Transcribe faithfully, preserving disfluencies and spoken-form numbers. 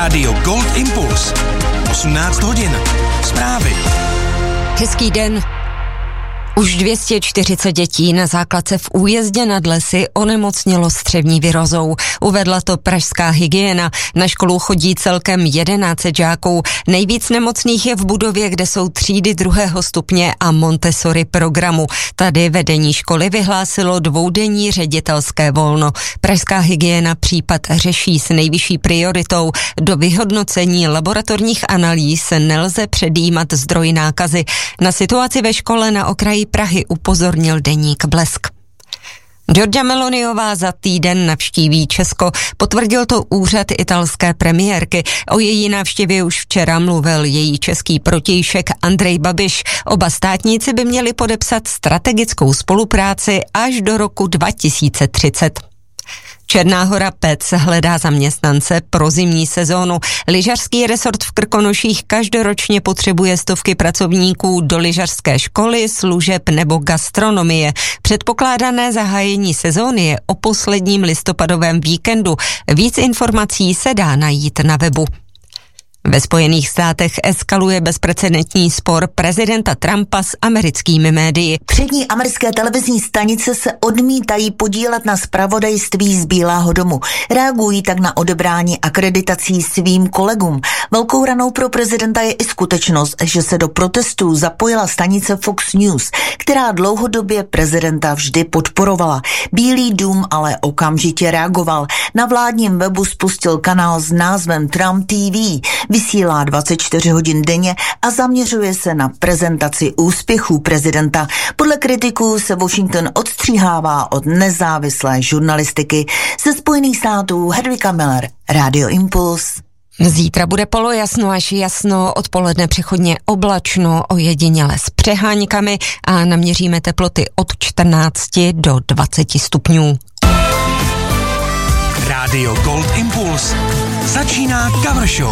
Rádio Gold Impuls. osmnáct hodin. Zprávy. Hezký den. Už dvě stě čtyřicet dětí na základce v Újezdě nad Lesy onemocnělo střevní virozou. Uvedla to pražská hygiena. Na školu chodí celkem jedenáct set žáků. Nejvíc nemocných je v budově, kde jsou třídy druhého stupně a Montessori programu. Tady vedení školy vyhlásilo dvoudenní ředitelské volno. Pražská hygiena případ řeší s nejvyšší prioritou. Do vyhodnocení laboratorních analýz nelze předjímat zdroj nákazy. Na situaci ve škole na okraji Prahy upozornil deník Blesk. Giorgia Meloniová za týden navštíví Česko, potvrdil to úřad italské premiérky. O její návštěvě už včera mluvil její český protějšek Andrej Babiš. Oba státníci by měli podepsat strategickou spolupráci až do roku dva tisíce třicet. Černá Hora Pec hledá zaměstnance pro zimní sezónu. Lyžařský resort v Krkonoších každoročně potřebuje stovky pracovníků do lyžařské školy, služeb nebo gastronomie. Předpokládané zahájení sezóny je o posledním listopadovém víkendu. Víc informací se dá najít na webu. Ve Spojených státech eskaluje bezprecedentní spor prezidenta Trumpa s americkými médii. Přední americké televizní stanice se odmítají podílet na zpravodajství z Bílého domu. Reagují tak na odebrání akreditací svým kolegům. Velkou ranou pro prezidenta je i skutečnost, že se do protestů zapojila stanice Fox News, která dlouhodobě prezidenta vždy podporovala. Bílý dům ale okamžitě reagoval. Na vládním webu spustil kanál s názvem Trump T V. Vysílá dvacet čtyři hodin denně a zaměřuje se na prezentaci úspěchů prezidenta. Podle kritiků se Washington odstříhává od nezávislé žurnalistiky. Ze Spojených států Hedvika Miller, Rádio Impuls. Zítra bude polojasno až jasno, odpoledne přechodně oblačno, ojediněle s přeháňkami a naměříme teploty od čtrnácti do dvaceti stupňů. Rádio Gold Impuls. Začíná Cover Show.